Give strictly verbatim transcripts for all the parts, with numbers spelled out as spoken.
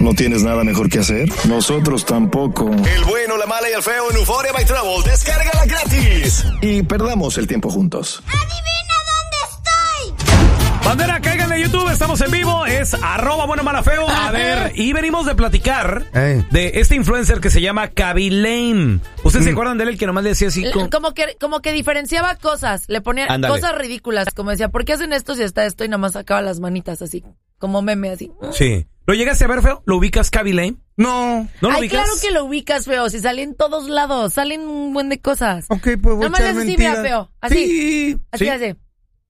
¿No tienes nada mejor que hacer? Nosotros tampoco. El bueno, la mala y el feo en Euphoria by Travel. Descárgala gratis. Y perdamos el tiempo juntos. ¡Adivina dónde estoy! Bandera, caigan de YouTube, estamos en vivo, es arroba bueno, mala, feo. A ver, y venimos de platicar Ey. de este influencer que se llama Khaby Lame. ¿Ustedes mm. se acuerdan de él, el que nomás le decía así? Como, como, que, como que diferenciaba cosas, le ponía Ándale. cosas ridículas, como decía, ¿por qué hacen esto si está esto? Y nomás sacaba las manitas así, como meme así. Sí. ¿Lo llegaste a ver, feo? ¿Lo ubicas, Khaby Lame? No. ¿No lo Ay, ubicas? claro que lo ubicas, feo, si sale en todos lados, salen un buen de cosas. Ok, pues voy nomás a echar así, mentiras. mira, feo, así, Sí. así, ¿Sí? así.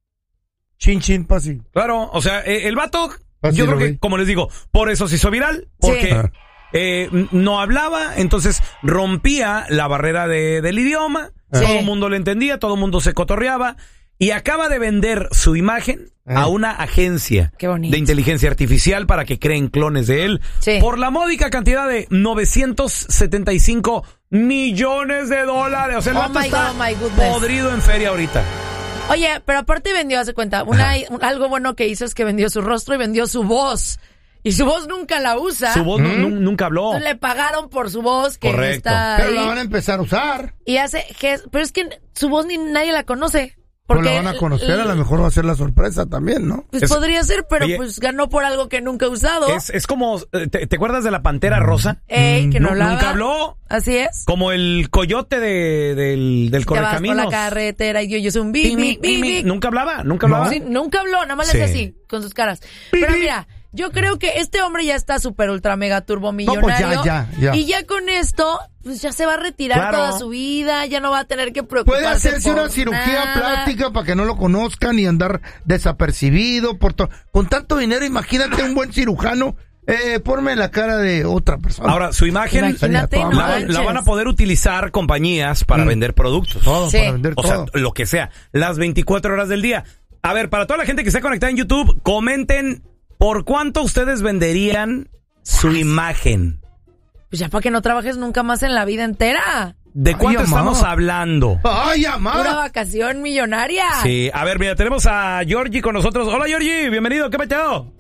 Chin, chin, pasi. Claro, o sea, eh, el vato, Así yo creo lo que, vi. como les digo, por eso se hizo viral, porque Sí. Ah. eh, no hablaba, entonces rompía la barrera de, del idioma, Sí. todo el mundo le entendía, todo el mundo se cotorreaba, y acaba de vender su imagen Eh. a una agencia Qué bonito. de inteligencia artificial para que creen clones de él, Sí. por la módica cantidad de novecientos setenta y cinco millones de dólares. O sea, el Oh vato my está God, my goodness. podrido en feria ahorita. Oye, pero aparte vendió, hace cuenta, una, un- algo bueno que hizo es que vendió su rostro y vendió su voz. Y su voz nunca la usa. Su voz nu- nu- nunca habló. Entonces le pagaron por su voz que Correcto. está Pero ahí. la van a empezar a usar. Y hace ges- pero es que su voz ni nadie la conoce. No Porque la van a conocer, l- a lo mejor va a ser la sorpresa también, ¿no? Pues Es- podría ser, pero Oye, pues ganó por algo que nunca ha usado. Es, es como, eh, ¿te, te acuerdas de la Pantera Rosa? Ey, que no Nu- hablaba. Nunca habló. Así es. Como el coyote de, del, del Te vas por Correcaminos. la carretera y yo, yo soy un bi, bi, bi, bi. Nunca hablaba, nunca hablaba. Sí, nunca habló, nada más le Sí. hacía así, con sus caras. Pero mira, yo creo que este hombre ya está súper ultra mega turbo millonario. No, pues ya, ya, ya. Y ya con esto, pues ya se va a retirar Claro. toda su vida, ya no va a tener que preocuparse Puede hacerse por una cirugía nada. plástica para que no lo conozcan y andar desapercibido por to- con tanto dinero. Imagínate un buen cirujano, eh, ponme la cara de otra persona. Ahora, su imagen Imagínate, la- no la, manches. la van a poder utilizar compañías para Mm. vender productos. todo Sí. para vender O todo. sea, lo que sea. Las veinticuatro horas del día. A ver, para toda la gente que está conectada en YouTube, comenten por cuánto ustedes venderían su imagen. Pues ya para que no trabajes nunca más en la vida entera. ¿De Ay, cuánto amá. estamos hablando? ¡Ay, Pura amá! vacación millonaria. Sí, a ver, mira, tenemos a Georgie con nosotros. Hola, Georgie, bienvenido, ¿qué peteo?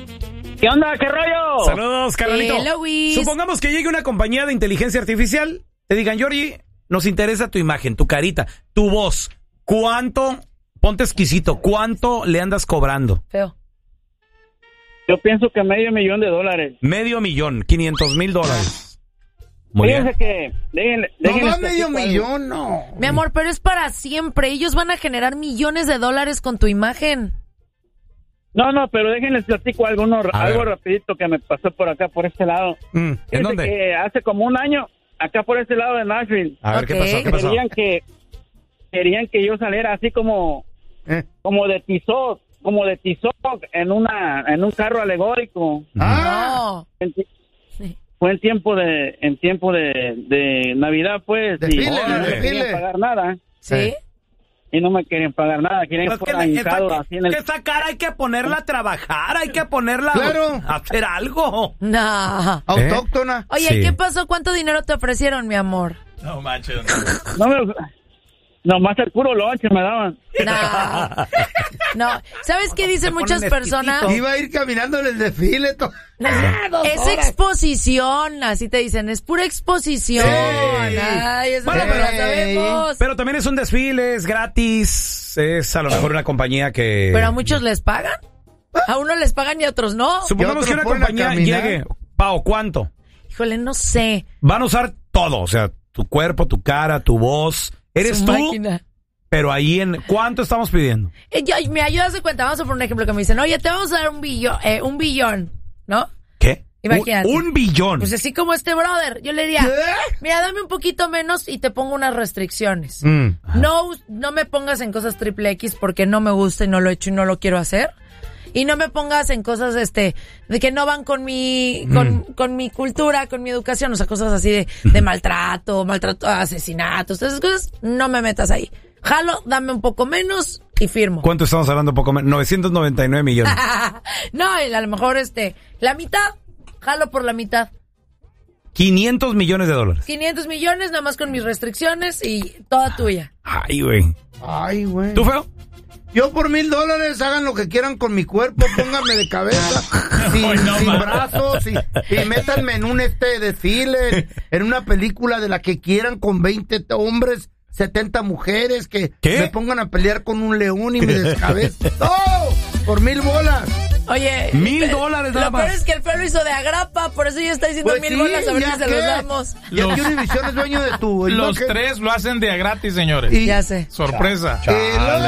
¿Qué onda? ¿Qué rollo? Saludos, carnalito. Hello, Wiz. Supongamos que llegue una compañía de inteligencia artificial, te digan, Georgie, nos interesa tu imagen, tu carita, tu voz. ¿Cuánto, ponte exquisito, cuánto le andas cobrando? Feo. Yo pienso que medio millón de dólares. Medio millón, quinientos mil dólares. Muy Fíjense bien. que... Déjenle, No déjenles más medio platico algo. millón, no. Mi amor, pero es para siempre. Ellos van a generar millones de dólares con tu imagen. No, no, pero déjenles platico algo, no, A algo ver. rapidito que me pasó por acá, por este lado. Mm. ¿En Fíjense dónde? que hace como un año, acá por este lado de Nashville, A ver, ¿qué Ok. pasó? ¿Qué pasó? querían que... Querían que yo saliera así como... Eh. Como de Tizoc, como de Tizoc en una en un carro alegórico. Ah, No. En ti- Sí. Fue en tiempo de en tiempo de, de Navidad, pues, Desfile, y no me desfile. querían pagar nada, ¿Sí? y no me querían pagar nada, querían Pues que que fuera la- hincado esa- así en el... que esa cara hay que ponerla a trabajar, hay que ponerla Claro. a hacer algo. No. autóctona. Oye, Sí. ¿qué pasó? ¿Cuánto dinero te ofrecieron, mi amor? No manches. No me... Nomás el puro lonche me daban. No. No. ¿Sabes qué dicen ponen muchas personas? Iba a ir caminando en el desfile. to- Es exposición, así te dicen, es pura exposición. Sí. Ay, eso Bueno, no lo pero- sabemos. Pero también es un desfile, es gratis, es a lo mejor una compañía que... Pero a muchos les pagan. A unos les pagan y a otros no. Supongamos Y que otros una ponen a compañía caminar. llegue, Pao, ¿cuánto? Híjole, no sé. Van a usar todo, o sea, tu cuerpo, tu cara, tu voz. Eres Su tú, máquina. pero ahí en... ¿Cuánto estamos pidiendo? Eh, ya, me ayudas de cuenta, vamos a poner un ejemplo que me dicen, oye, te vamos a dar un billón, eh, un billón, ¿no? ¿Qué? Imagínate. Un, un billón. Pues así como este brother, yo le diría, mira, dame un poquito menos y te pongo unas restricciones. Mm. No, no me pongas en cosas triple X porque no me gusta y no lo he hecho y no lo quiero hacer. Y no me pongas en cosas, este, de que no van con mi, con, con mi cultura, con mi educación, o sea, cosas así de, de maltrato, maltrato, asesinatos, todas esas cosas, no me metas ahí. Jalo, dame un poco menos y firmo. ¿Cuánto estamos hablando? Poco menos. novecientos noventa y nueve millones. No, y a lo mejor, este, la mitad, jalo por la mitad. quinientos millones de dólares. quinientos millones, nada más con mis restricciones y toda tuya. Ay, güey. Ay, güey. ¿Tú, feo? Yo por mil dólares hagan lo que quieran con mi cuerpo, pónganme de cabeza, sin, Ay, no, sin man. brazos, y, y métanme en un este desfile, en una película de la que quieran con veinte hombres, setenta mujeres, que ¿Qué? me pongan a pelear con un león y me descabecen. ¡No! Por mil bolas. Oye, Mil dólares nada lo peor más. es que el feo lo hizo de agrapa, por eso ya está diciendo Pues mil sí, bolas, a ver ¿ya si se qué? los damos. Ya Los- que Univision es dueño de tu Los imagen. tres lo hacen de a gratis, señores. Y- Ya sé. Sorpresa. Y luego